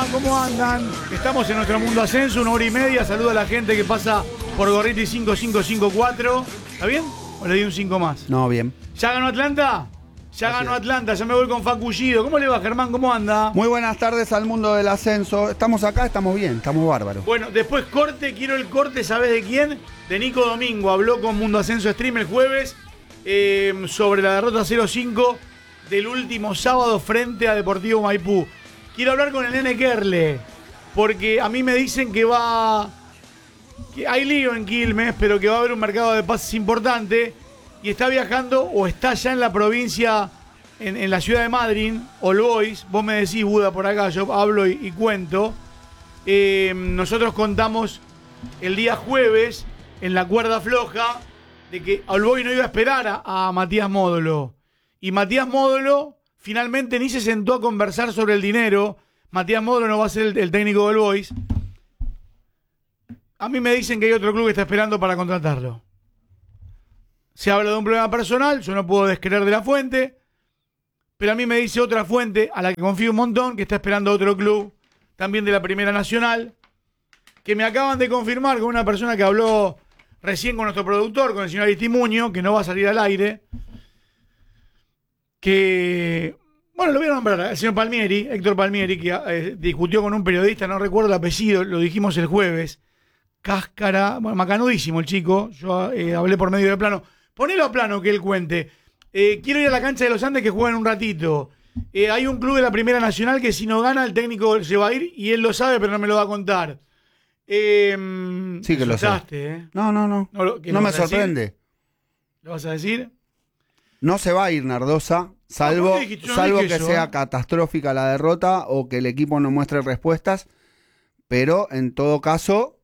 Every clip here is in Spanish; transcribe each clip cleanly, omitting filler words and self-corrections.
va? ¿Cómo andan? Estamos en nuestro Mundo Ascenso, 1 hora y media. Saludo a la gente que pasa por Gorriti 5554. ¿Está bien? ¿O le di un 5 más? No, bien. ¿Ya ganó Atlanta? Ya ganó Atlanta, ya me voy con Facu Gillo. ¿Cómo le va, Germán? ¿Cómo anda? Muy buenas tardes al mundo del ascenso. Estamos acá, estamos bien, estamos bárbaros. Bueno, después corte, quiero el corte, ¿sabés de quién? De Nico Domingo. Habló con Mundo Ascenso Stream el jueves sobre la derrota 0-5 del último sábado frente a Deportivo Maipú. Quiero hablar con el nene Kerle, porque a mí me dicen que hay lío en Quilmes, pero que va a haber un mercado de pases importante. Y está viajando o está ya en la provincia, en la ciudad de Madrid, All Boys. Vos me decís, Buda, por acá, yo hablo y cuento. Nosotros contamos el día jueves, en la cuerda floja, de que All Boys no iba a esperar a Matías Módolo. Y Matías Módolo finalmente ni se sentó a conversar sobre el dinero. Matías Módolo no va a ser el técnico del All Boys. A mí me dicen que hay otro club que está esperando para contratarlo. Se habla de un problema personal, yo no puedo descreer de la fuente, pero a mí me dice otra fuente, a la que confío un montón, que está esperando otro club, también de la Primera Nacional, que me acaban de confirmar con una persona que habló recién con nuestro productor, con el señor Aristimuño, que no va a salir al aire, que, bueno, lo voy a nombrar, el señor Palmieri, Héctor Palmieri, que discutió con un periodista, no recuerdo el apellido, lo dijimos el jueves, cáscara, bueno, macanudísimo el chico, yo hablé por medio de plano. Ponelo a plano que él cuente. Quiero ir a la cancha de los Andes que juegan un ratito. Hay un club de la Primera Nacional que si no gana el técnico se va a ir y él lo sabe pero no me lo va a contar. Sí que lo sé. No me sorprende. ¿Lo vas a decir? No se va a ir Nardosa, salvo que sea catastrófica la derrota o que el equipo no muestre respuestas, pero en todo caso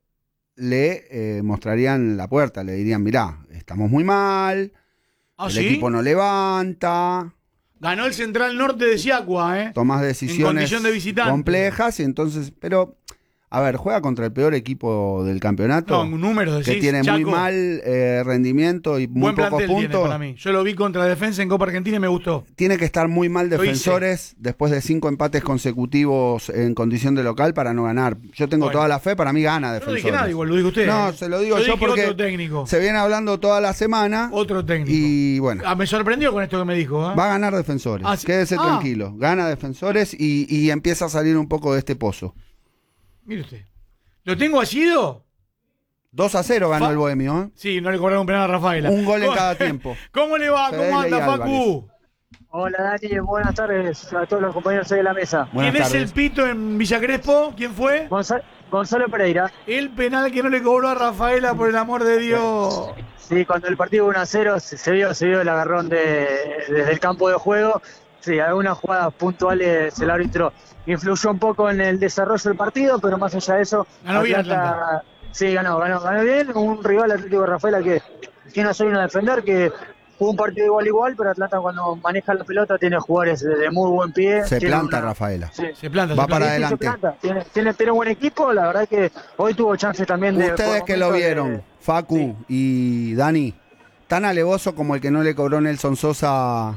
le mostrarían la puerta, le dirían, mirá, estamos muy mal, el equipo no levanta. Ganó el Central Norte de Siacua, tomás decisiones complejas y entonces, pero a ver, juega contra el peor equipo del campeonato. No, números que tiene muy mal rendimiento y muy pocos puntos. Para mí. Yo lo vi contra Defensa en Copa Argentina y me gustó. Tiene que estar muy mal Defensores después de 5 empates consecutivos en condición de local para no ganar. Yo tengo toda la fe, para mí gana Defensores. No dije nada, igual lo dijo usted. No, se lo digo yo porque otro técnico. Se viene hablando toda la semana. Otro técnico. Y bueno. Me sorprendió con esto que me dijo. Va a ganar Defensores. Quédese tranquilo. Gana Defensores y empieza a salir un poco de este pozo. Mire usted. ¿Lo tengo asido? 2-0 ganó el Bohemio, Sí, no le cobraron un penal a Rafaela. Un gol en cada tiempo. ¿Cómo le va? ¿Cómo anda, Facu? Hola, Dani. Buenas tardes a todos los compañeros ahí de la mesa. ¿Quién es el pito en Villa Crespo? ¿Quién fue? Gonzalo Pereira. El penal que no le cobró a Rafaela, por el amor de Dios. Sí, cuando el partido 1-0 se vio el agarrón desde el campo de juego. Sí, algunas jugadas puntuales el árbitro influyó un poco en el desarrollo del partido, pero más allá de eso, ganó bien Atlanta. Sí, ganó bien. Un rival Atlético de Rafaela que no se vino a defender, que jugó un partido igual, pero Atlanta cuando maneja la pelota tiene jugadores de muy buen pie. Se planta Rafaela. Sí. Se planta. Para adelante. Tiene un buen equipo, la verdad que hoy tuvo chances también de... Ustedes que lo vieron, Facu y Dani, tan alevoso como el que no le cobró Nelson Sosa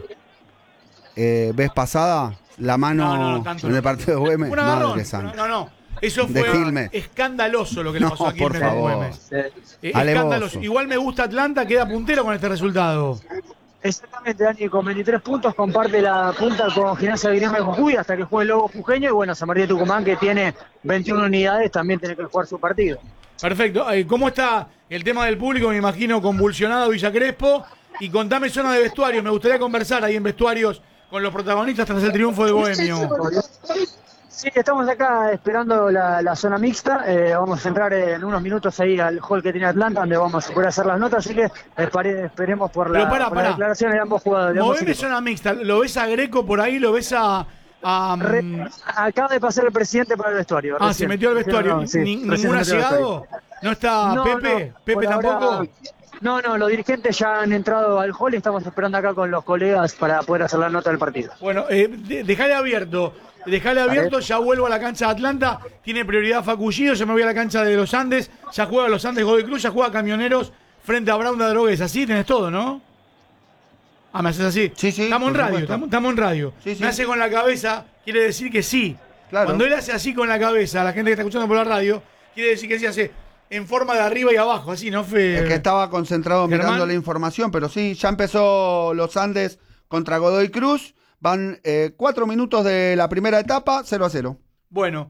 vez pasada, la mano en el partido de Güemes. No. Eso fue escandaloso lo que le pasó aquí en Güemes. Escandaloso. Igual me gusta Atlanta, queda puntero con este resultado. Exactamente, Dani, con 23 puntos comparte la punta con Gimnasia de Grima de Jujuy hasta que juegue el Lobo Jujeño. Y bueno, San Martín de Tucumán, que tiene 21 unidades, también tiene que jugar su partido. Perfecto. ¿Cómo está el tema del público? Me imagino convulsionado Villa Crespo. Y contame zona de vestuarios. Me gustaría conversar ahí en vestuarios con los protagonistas tras el triunfo de Bohemio. Sí, estamos acá esperando la zona mixta. Vamos a entrar en unos minutos ahí al hall que tiene Atlanta, donde vamos a poder hacer las notas. Así que esperemos por la declaración de ambos jugadores. Moveme zona mixta. ¿Lo ves a Greco por ahí? ¿Lo ves a...? Acaba de pasar el presidente para el vestuario. Se metió al vestuario. ¿Ningún ha llegado? ¿No está Pepe? No, ¿Pepe tampoco? No, los dirigentes ya han entrado al hall y estamos esperando acá con los colegas para poder hacer la nota del partido. Bueno, dejale abierto, ya vuelvo a la cancha de Atlanta, tiene prioridad Facu Gillo, ya me voy a la cancha de los Andes, ya juega los Andes Godoy Cruz, ya juega Camioneros frente a Brown de Drogues, así tenés todo, ¿no? ¿Me haces así? Sí. Estamos en radio, estamos en radio. Sí. Me hace con la cabeza, quiere decir que sí. Claro. Cuando él hace así con la cabeza, a la gente que está escuchando por la radio, quiere decir que se hace en forma de arriba y abajo, así, ¿no? Es que estaba concentrado mirando la información, pero sí, ya empezó los Andes contra Godoy Cruz. Van 4 minutos de la primera etapa, 0-0. Bueno,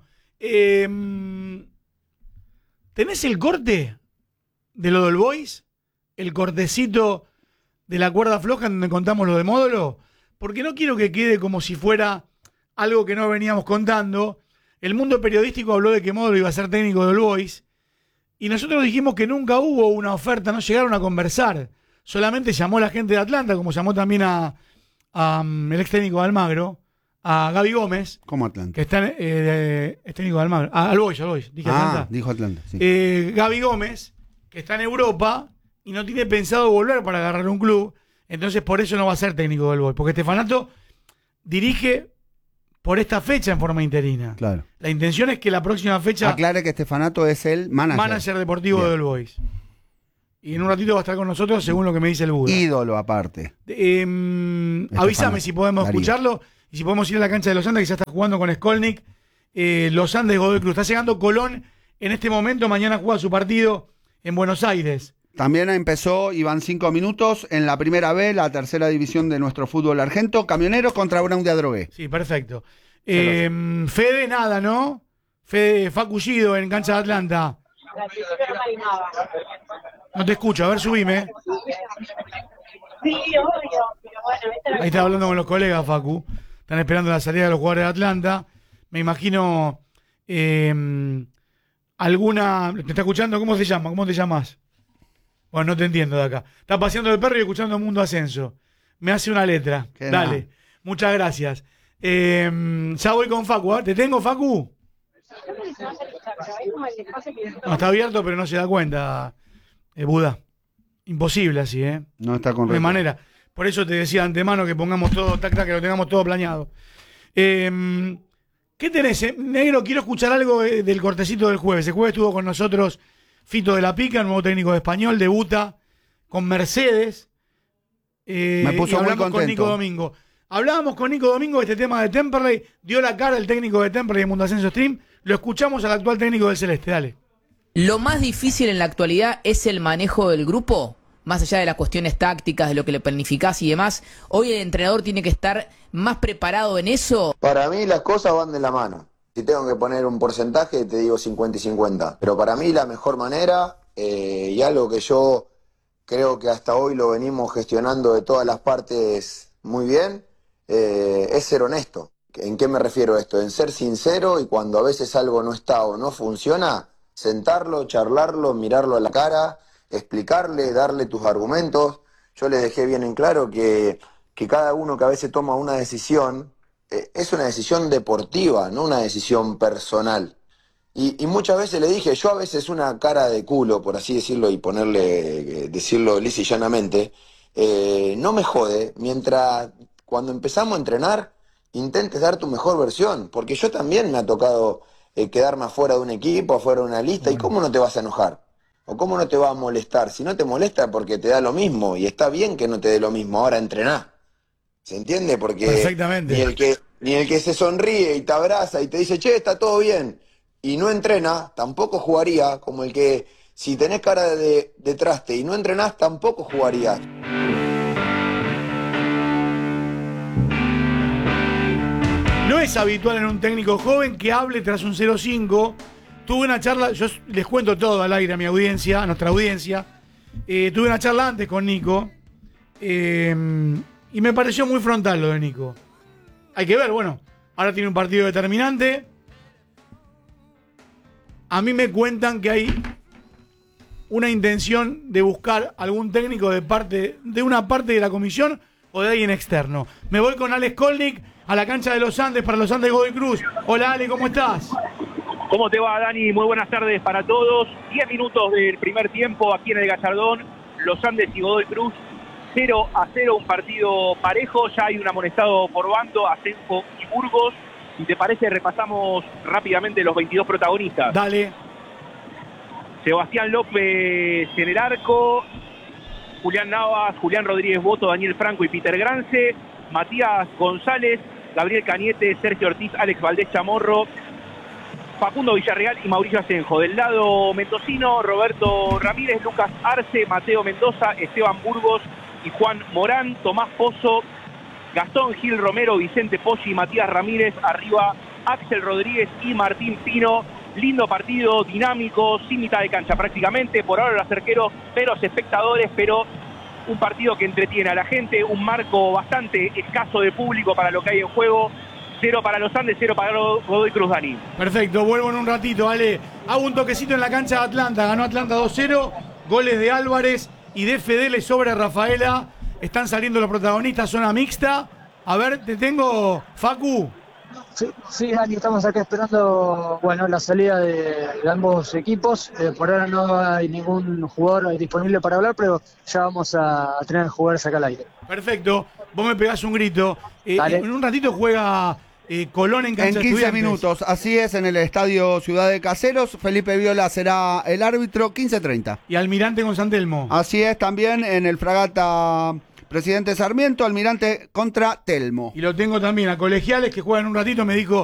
¿tenés el corte de lo del Boys? El cortecito de la cuerda floja en donde contamos lo de Módulo. Porque no quiero que quede como si fuera algo que no veníamos contando. El mundo periodístico habló de que Módulo iba a ser técnico del Boys. Y nosotros dijimos que nunca hubo una oferta, no llegaron a conversar. Solamente llamó la gente de Atlanta, como llamó también a el ex técnico de Almagro, a Gaby Gómez. ¿Cómo Atlanta? Que está es técnico de Almagro. Al Boys. Dije Atlanta. Dijo Atlanta, sí. Gaby Gómez, que está en Europa y no tiene pensado volver para agarrar un club. Entonces por eso no va a ser técnico del Boys. Porque Stefanato dirige por esta fecha en forma interina. Claro. La intención es que la próxima fecha... Aclare que Stefanato es el manager deportivo Bien. del Boys. Y en un ratito va a estar con nosotros según lo que me dice el Buda. Ídolo aparte. Avísame si podemos escucharlo y si podemos ir a la cancha de Los Andes, que ya está jugando con Skolnick. Los Andes, Godoy Cruz. Está llegando Colón en este momento. Mañana juega su partido en Buenos Aires. También empezó y van 5 minutos en la primera B, la tercera división de nuestro fútbol argento. Camioneros contra Brown de Adrogué. Sí, perfecto. Fede, nada, ¿no? Fede Facullido en cancha de Atlanta. No te escucho, a ver, subime. Sí, obvio, pero bueno. Ahí está hablando con los colegas, Facu. Están esperando la salida de los jugadores de Atlanta. Me imagino alguna... ¿Te está escuchando? ¿Cómo se llama? ¿Cómo te llamas? Bueno, no te entiendo de acá. Está paseando el perro y escuchando Mundo Ascenso. Me hace una letra. Dale. Muchas gracias. Ya voy con Facu. ¿Te tengo, Facu? No, está abierto, pero no se da cuenta, Buda. Imposible así, ¿eh? No está correcto. De manera. Por eso te decía de antemano que pongamos todo, tac, tac, que lo tengamos todo planeado. ¿Qué tenés, Negro? Quiero escuchar algo del cortecito del jueves. El jueves estuvo con nosotros Fito de la Pica, nuevo técnico de Español, debuta con Mercedes. Me puso muy contento. Con Nico Domingo. Hablábamos con Nico Domingo de este tema de Temperley. Dio la cara el técnico de Temperley de Mundo Ascenso Stream. Lo escuchamos al actual técnico del Celeste. Dale. Lo más difícil en la actualidad es el manejo del grupo. Más allá de las cuestiones tácticas, de lo que le planificás y demás, hoy el entrenador tiene que estar más preparado en eso. Para mí las cosas van de la mano. Si tengo que poner un porcentaje, te digo 50 y 50. Pero para mí la mejor manera, y algo que yo creo que hasta hoy lo venimos gestionando de todas las partes muy bien, es ser honesto. ¿En qué me refiero a esto? En ser sincero, y cuando a veces algo no está o no funciona, sentarlo, charlarlo, mirarlo a la cara, explicarle, darle tus argumentos. Yo les dejé bien en claro que cada uno que a veces toma una decisión, es una decisión deportiva, no una decisión personal. Y muchas veces le dije, yo a veces una cara de culo, por así decirlo, y decirlo lisa y llanamente, no me jode, mientras cuando empezamos a entrenar, intentes dar tu mejor versión, porque yo también me ha tocado quedarme afuera de un equipo, afuera de una lista, ¿y cómo no te vas a enojar? ¿O cómo no te va a molestar? Si no te molesta porque te da lo mismo, y está bien que no te dé lo mismo, ahora entrená. ¿Se entiende? Porque perfectamente. Ni el que se sonríe y te abraza y te dice, che, está todo bien, y no entrena, tampoco jugaría, como el que si tenés cara de traste y no entrenás, tampoco jugarías. No es habitual en un técnico joven que hable tras un 0-5. Tuve una charla, yo les cuento todo al aire a mi audiencia, a nuestra audiencia. Tuve una charla antes con Nico y me pareció muy frontal lo de Nico. Hay que ver, bueno, ahora tiene un partido determinante. A mí me cuentan que hay una intención de buscar algún técnico de una parte de la comisión o de alguien externo. Me voy con Alex Skolnick a la cancha de Los Andes para Los Andes Godoy Cruz. Hola Ale, ¿cómo estás? ¿Cómo te va, Dani? Muy buenas tardes para todos. 10 minutos del primer tiempo aquí en el Gallardón. Los Andes y Godoy Cruz 0-0, un partido parejo. Ya hay un amonestado por bando, Asenjo y Burgos. Si te parece, repasamos rápidamente los 22 protagonistas. Dale. Sebastián López en el arco, Julián Navas, Julián Rodríguez Boto, Daniel Franco y Peter Grance, Matías González, Gabriel Cañete, Sergio Ortiz, Alex Valdés Chamorro, Facundo Villarreal y Mauricio Asenjo. Del lado mendocino, Roberto Ramírez, Lucas Arce, Mateo Mendoza, Esteban Burgos y Juan Morán, Tomás Pozo, Gastón Gil Romero, Vicente Poggi y Matías Ramírez. Arriba, Axel Rodríguez y Martín Pino. Lindo partido, dinámico, sin mitad de cancha prácticamente. Por ahora los arqueros, pero los espectadores, pero un partido que entretiene a la gente, un marco bastante escaso de público para lo que hay en juego. 0 para los Andes, 0 para Godoy Cruz, Dani. Perfecto, vuelvo en un ratito, Ale. Hago un toquecito en la cancha de Atlanta. Ganó Atlanta 2-0. Goles de Álvarez y de Fedele sobre Rafaela. Están saliendo los protagonistas, zona mixta. A ver, te tengo, Facu. Sí, Dani, estamos acá esperando la salida de ambos equipos. Por ahora no hay ningún jugador disponible para hablar, pero ya vamos a tener jugadores acá al aire. Perfecto, vos me pegás un grito. En un ratito juega Colón en cancha de Estudiantes. En 15 minutos, así es, en el Estadio Ciudad de Caseros. Felipe Viola será el árbitro, 15:30. Y Almirante con San Telmo. Así es, también en el Fragata Presidente Sarmiento, Almirante contra Telmo. Y lo tengo también a Colegiales, que juegan un ratito, me dijo